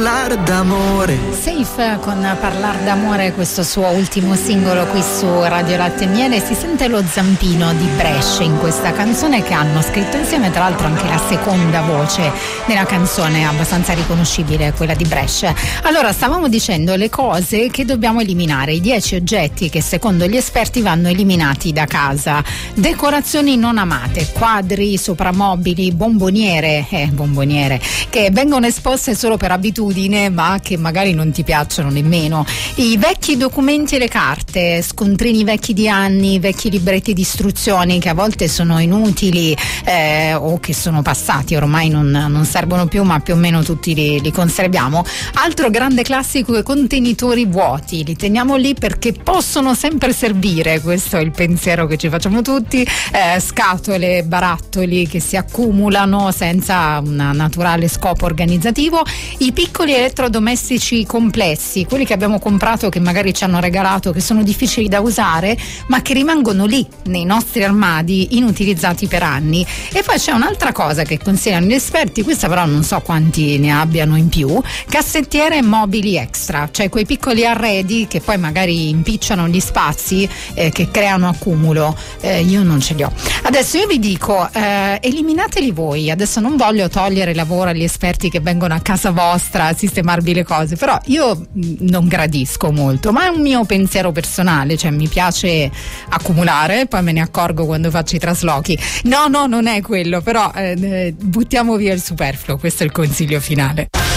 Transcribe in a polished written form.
Safe con Parlar d'amore, questo suo ultimo singolo qui su Radio Latte e Miele. Si sente lo zampino di Brescia in questa canzone che hanno scritto insieme, tra l'altro anche la seconda voce della canzone è abbastanza riconoscibile, quella di Brescia. Allora, stavamo dicendo le cose che dobbiamo eliminare, i 10 oggetti che secondo gli esperti vanno eliminati da casa. Decorazioni non amate, quadri, soprammobili, bomboniere che vengono esposte solo per abitudine ma che magari non ti piacciono nemmeno, i vecchi documenti e le carte, scontrini vecchi di anni, vecchi libretti di istruzioni che a volte sono inutili o che sono passati, ormai non servono più, ma più o meno tutti li conserviamo. Altro grande classico, i contenitori vuoti, li teniamo lì perché possono sempre servire, questo è il pensiero che ci facciamo tutti, scatole, barattoli che si accumulano senza un naturale scopo organizzativo, i piccoli elettrodomestici complessi, quelli che abbiamo comprato, che magari ci hanno regalato, che sono difficili da usare ma che rimangono lì nei nostri armadi inutilizzati per anni. E poi c'è un'altra cosa che consigliano gli esperti, questa però non so quanti ne abbiano in più: cassettiere e mobili extra, cioè quei piccoli arredi che poi magari impicciano gli spazi, che creano accumulo. Io non ce li ho. Adesso io vi dico, eliminateli voi. Adesso non voglio togliere lavoro agli esperti che vengono a casa vostra a sistemarvi le cose, però io non gradisco molto, ma è un mio pensiero personale, cioè mi piace accumulare, poi me ne accorgo quando faccio i traslochi. No, non è quello, però buttiamo via il superfluo, questo è il consiglio finale.